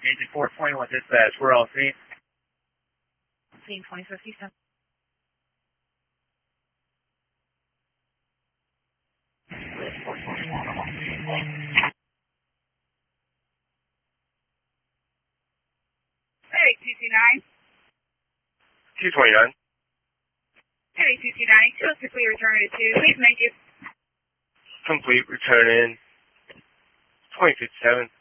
Agent 421 dispatch. We're all seen. Scene 2057. Hey, 229. 229. Hey, 229. Show us complete return to 2. Please make it. Complete return in 2057.